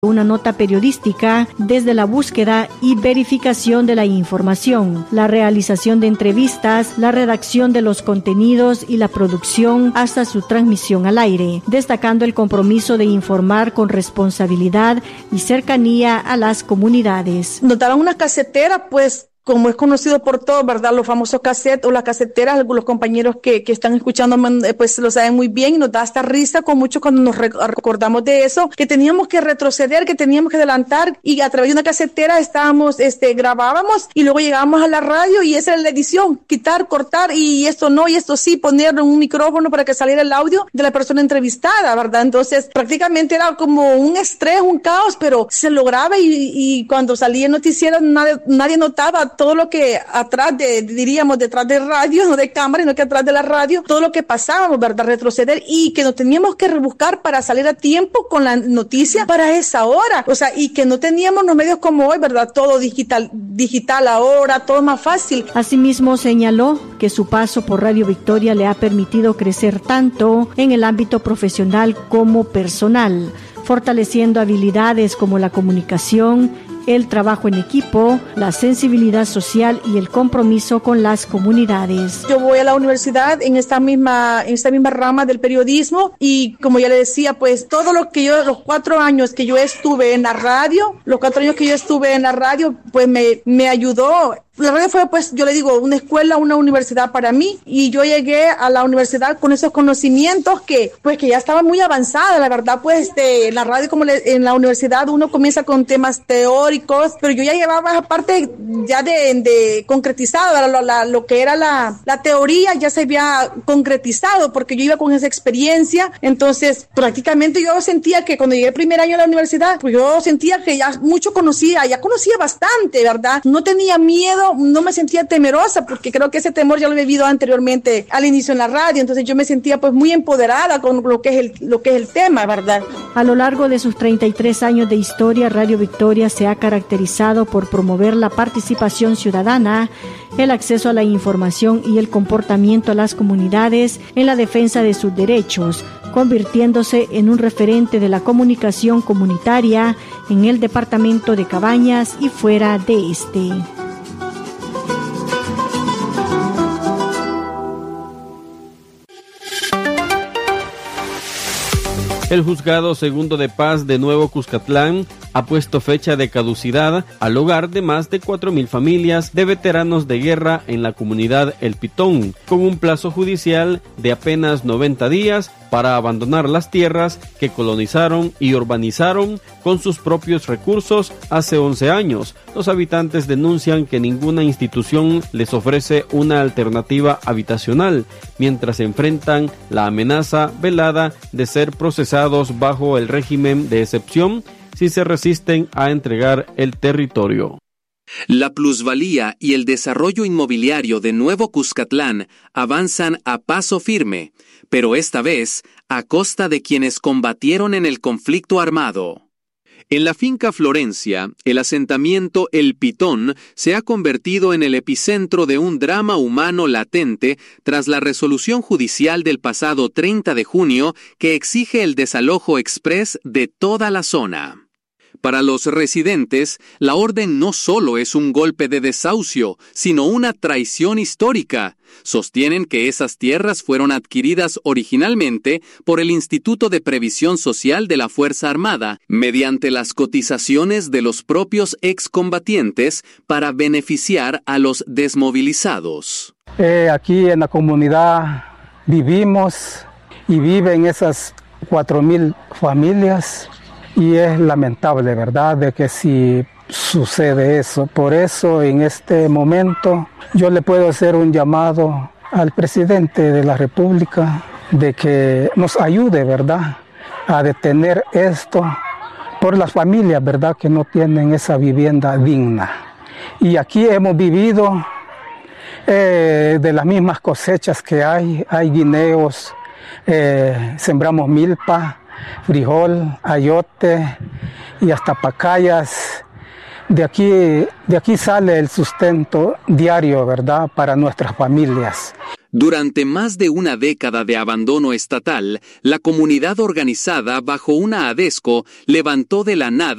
una nota periodística desde la búsqueda y verificación de la información, la realización de entrevistas, la redacción de los contenidos y la producción hasta su transmisión al aire, destacando el compromiso de informar con responsabilidad y cercanía a las comunidades. Nos daban una casetera, pues, como es conocido por todos, ¿verdad? Los famosos cassettes o las caseteras, algunos compañeros que están escuchando, pues lo saben muy bien y nos da hasta risa con mucho cuando nos recordamos de eso, que teníamos que retroceder, que teníamos que adelantar y a través de una casetera grabábamos y luego llegábamos a la radio y esa era la edición, quitar, cortar y esto no, y esto sí, poner un micrófono para que saliera el audio de la persona entrevistada, ¿verdad? Entonces prácticamente era como un estrés, un caos, pero se lograba y cuando salía el noticiero nadie notaba todo lo que detrás de radio, no de cámara, sino que atrás de la radio, todo lo que pasábamos, ¿verdad? Retroceder y que nos teníamos que rebuscar para salir a tiempo con la noticia para esa hora, o sea, y que no teníamos los medios como hoy, ¿verdad? Todo digital ahora, todo más fácil. Asimismo señaló que su paso por Radio Victoria le ha permitido crecer tanto en el ámbito profesional como personal, fortaleciendo habilidades como la comunicación, el trabajo en equipo, la sensibilidad social y el compromiso con las comunidades. Yo voy a la universidad en esta misma rama del periodismo y como ya le decía, pues todo lo que los 4 años que yo estuve en la radio, pues me ayudó. La radio fue, pues, yo le digo, una escuela, una universidad para mí, y yo llegué a la universidad con esos conocimientos que ya estaban muy avanzados, la verdad, pues, la radio en la universidad uno comienza con temas teóricos, pero yo ya llevaba esa parte ya de concretizado, lo que era la teoría ya se había concretizado, porque yo iba con esa experiencia, entonces, prácticamente yo sentía que cuando llegué el primer año a la universidad, pues yo sentía que ya conocía bastante, ¿verdad? No tenía miedo, no me sentía temerosa porque creo que ese temor ya lo he vivido anteriormente al inicio en la radio, entonces yo me sentía pues muy empoderada con lo que es el tema, ¿verdad? A lo largo de sus 33 años de historia, Radio Victoria se ha caracterizado por promover la participación ciudadana, el acceso a la información y el comportamiento a las comunidades en la defensa de sus derechos, convirtiéndose en un referente de la comunicación comunitaria en el departamento de Cabañas y fuera de este. El Juzgado Segundo de Paz de Nuevo Cuscatlán ha puesto fecha de caducidad al hogar de más de 4,000 familias de veteranos de guerra en la comunidad El Pitón, con un plazo judicial de apenas 90 días para abandonar las tierras que colonizaron y urbanizaron con sus propios recursos hace 11 años. Los habitantes denuncian que ninguna institución les ofrece una alternativa habitacional, mientras enfrentan la amenaza velada de ser procesados bajo el régimen de excepción si se resisten a entregar el territorio. La plusvalía y el desarrollo inmobiliario de Nuevo Cuscatlán avanzan a paso firme, pero esta vez a costa de quienes combatieron en el conflicto armado. En la finca Florencia, el asentamiento El Pitón se ha convertido en el epicentro de un drama humano latente tras la resolución judicial del pasado 30 de junio que exige el desalojo exprés de toda la zona. Para los residentes, la orden no solo es un golpe de desahucio, sino una traición histórica. Sostienen que esas tierras fueron adquiridas originalmente por el Instituto de Previsión Social de la Fuerza Armada, mediante las cotizaciones de los propios excombatientes para beneficiar a los desmovilizados. Aquí en la comunidad vivimos y viven esas 4,000 familias. Y es lamentable, ¿verdad?, de que si sucede eso. Por eso, en este momento, yo le puedo hacer un llamado al presidente de la República de que nos ayude, ¿verdad?, a detener esto por las familias, ¿verdad?, que no tienen esa vivienda digna. Y aquí hemos vivido de las mismas cosechas que hay guineos, sembramos milpa, frijol, ayote y hasta pacayas. De aquí sale el sustento diario, ¿verdad?, para nuestras familias. Durante más de una década de abandono estatal, la comunidad organizada bajo una ADESCO levantó de la nada